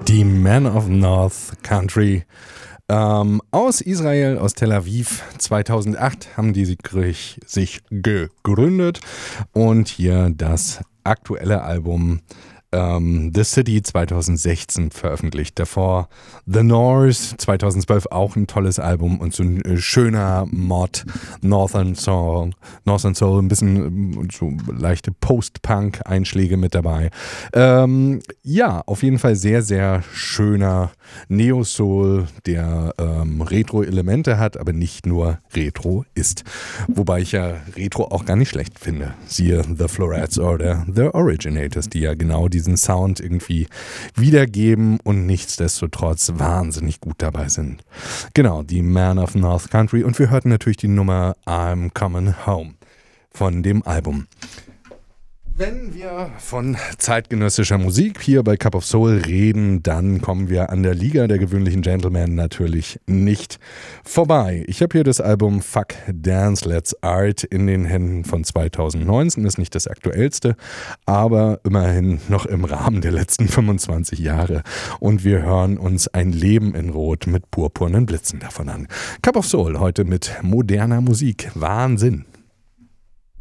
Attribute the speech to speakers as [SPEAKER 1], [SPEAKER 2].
[SPEAKER 1] Die Men of North Country aus Israel, aus Tel Aviv. 2008 haben die sich gegründet und hier das aktuelle Album The City 2016 veröffentlicht. Davor The North 2012 auch ein tolles Album und so ein schöner Mod Northern Soul, ein bisschen so leichte Post-Punk-Einschläge mit dabei. Ja, auf jeden Fall sehr, sehr schöner Neo-Soul, der Retro-Elemente hat, aber nicht nur Retro ist. Wobei ich ja Retro auch gar nicht schlecht finde. Siehe The Florets oder The Originators, die ja genau diesen Sound irgendwie wiedergeben und nichtsdestotrotz wahnsinnig gut dabei sind. Genau, die Men of North Country, und wir hörten natürlich die Nummer I'm Coming Home von dem Album. Wenn wir von zeitgenössischer Musik hier bei Cup of Soul reden, dann kommen wir an der Liga der gewöhnlichen Gentlemen natürlich nicht vorbei. Ich habe hier das Album Fuck Dance Let's Art in den Händen von 2019. Ist nicht das aktuellste, aber immerhin noch im Rahmen der letzten 25 Jahre. Und wir hören uns ein Leben in Rot mit purpurnen Blitzen davon an. Cup of Soul heute mit moderner Musik. Wahnsinn.